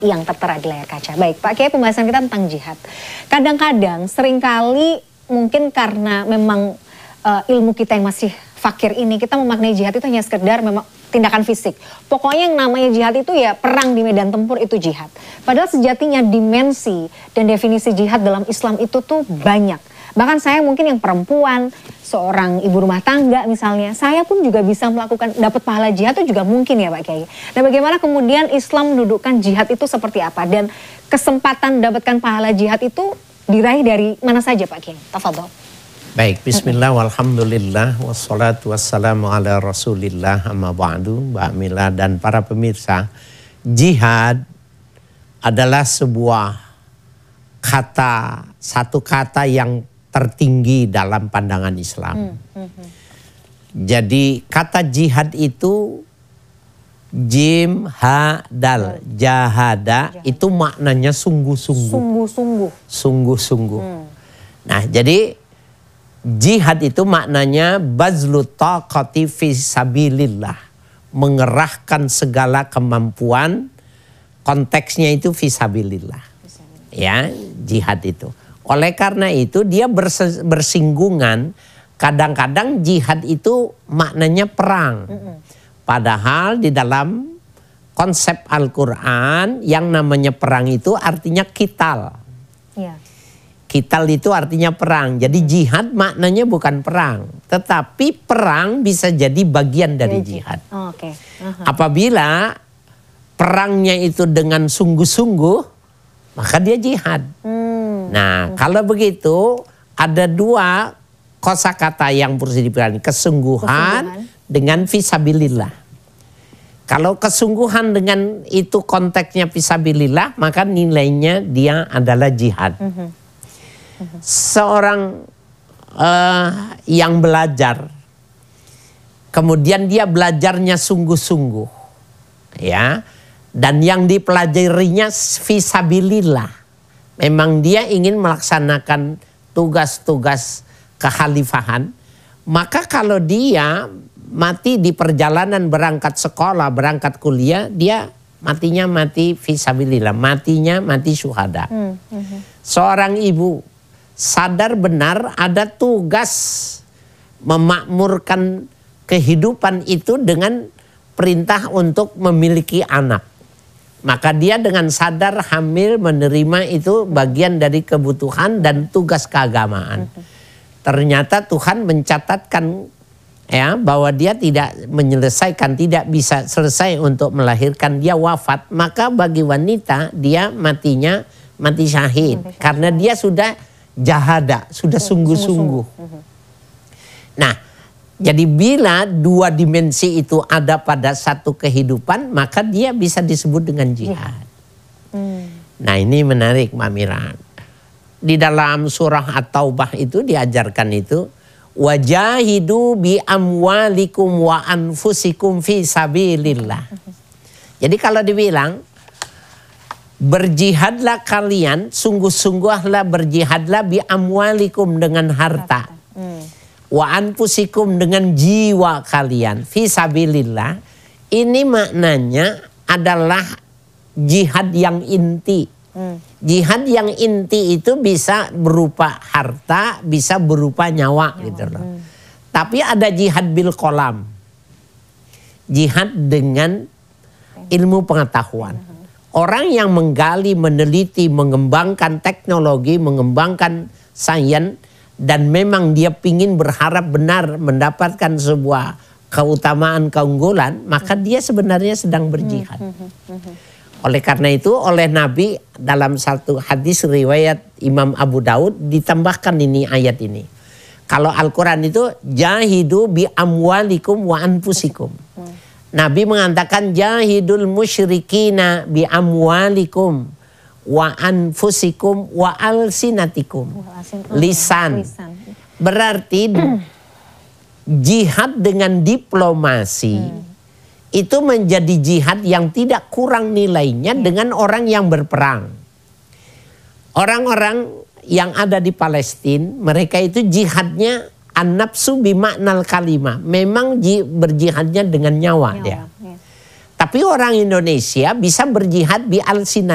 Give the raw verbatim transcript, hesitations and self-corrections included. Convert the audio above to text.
yang tertera di layar kaca. Baik, Pak Kiai, pembahasan kita tentang jihad. Kadang-kadang, seringkali mungkin karena memang uh, ilmu kita yang masih fakir ini, kita memaknai jihad itu hanya sekedar memang tindakan fisik. Pokoknya yang namanya jihad itu ya perang di medan tempur, itu jihad. Padahal sejatinya dimensi dan definisi jihad dalam Islam itu tuh banyak. Bahkan saya mungkin yang perempuan, seorang ibu rumah tangga misalnya, saya pun juga bisa melakukan, dapat pahala jihad itu juga mungkin ya Pak Kiai. Nah, bagaimana kemudian Islam mendudukkan jihad itu seperti apa? Dan kesempatan mendapatkan pahala jihad itu diraih dari mana saja Pak Kiai? Tafadhol. Baik, bismillah, walhamdulillah, wassalatu wassalamu ala rasulillah, amma ba'du, Mbak Mila dan para pemirsa. Jihad adalah sebuah kata, satu kata yang tertinggi dalam pandangan Islam. Hmm, hmm, hmm. Jadi kata jihad itu jim ha dal jahada, jahada. Itu maknanya sungguh-sungguh. Sungguh-sungguh. Sungguh-sungguh. Hmm. Nah, jadi jihad itu maknanya bazlu taqati fi sabilillah, mengerahkan segala kemampuan, konteksnya itu fi sabilillah. Ya, jihad itu. Oleh karena itu dia bersinggungan, kadang-kadang jihad itu maknanya perang. Mm-mm. Padahal di dalam konsep Al-Quran yang namanya perang itu artinya kital. Yeah. Kital itu artinya perang. Jadi jihad maknanya bukan perang. Tetapi perang bisa jadi bagian dari jihad. Oh, okay. uh-huh. Apabila perangnya itu dengan sungguh-sungguh, maka dia jihad. Hmm. Nah, kalau begitu ada dua kosakata yang perlu diperhatikan, kesungguhan, kesungguhan dengan fisabilillah. Kalau kesungguhan dengan itu konteksnya fisabilillah, maka nilainya dia adalah jihad. Uh -huh. Uh -huh. Seorang uh, yang belajar, kemudian dia belajarnya sungguh-sungguh, ya, dan yang dipelajarinya fisabilillah. Memang dia ingin melaksanakan tugas-tugas kekhalifahan, maka kalau dia mati di perjalanan berangkat sekolah, berangkat kuliah, dia matinya mati fisabilillah, matinya mati syuhada. Hmm, hmm. Seorang ibu sadar benar ada tugas memakmurkan kehidupan itu dengan perintah untuk memiliki anak. Maka dia dengan sadar hamil menerima itu bagian dari kebutuhan dan tugas keagamaan. Ternyata Tuhan mencatatkan ya bahwa dia tidak menyelesaikan, tidak bisa selesai untuk melahirkan, dia wafat. Maka bagi wanita dia matinya mati syahid. Mati syahid. Karena dia sudah jahada, sudah sungguh-sungguh. Nah, jadi bila dua dimensi itu ada pada satu kehidupan, maka dia bisa disebut dengan jihad. Hmm. Nah, ini menarik Mbak Mira. Di dalam surah At-Taubah itu diajarkan itu, wajahidu bi amwalikum wa anfusikum fi sabilillah. Jadi kalau dibilang berjihadlah kalian, sungguh-sungguhlah berjihadlah bi amwalikum dengan harta. Hmm. Wa anfusikum dengan jiwa kalian fisabilillah. Ini maknanya adalah jihad yang inti. Hmm. Jihad yang inti itu bisa berupa harta, bisa berupa nyawa, nyawa. Gitu loh. Hmm. Tapi ada jihad bil qalam. Jihad dengan ilmu pengetahuan. Hmm. Orang yang menggali, meneliti, mengembangkan teknologi, mengembangkan sains, dan memang dia pingin berharap benar mendapatkan sebuah keutamaan, keunggulan, maka dia sebenarnya sedang berjihad. Oleh karena itu, oleh Nabi dalam satu hadis riwayat Imam Abu Daud ditambahkan ini ayat ini. Kalau Al-Quran itu jahidu bi amwalikum wa anfusikum. Nabi mengatakan jahidul musyrikina bi amwalikum wa anfusikum wa alsinatikum. Lisan. Berarti jihad dengan diplomasi hmm. itu menjadi jihad yang tidak kurang nilainya hmm. dengan orang yang berperang. Orang-orang yang ada di Palestina, mereka itu jihadnya an-nafsu bimaknal kalimah. Memang berjihadnya dengan nyawa, nyawa dia. Ya. Tapi orang Indonesia bisa berjihad bi alsinatikum.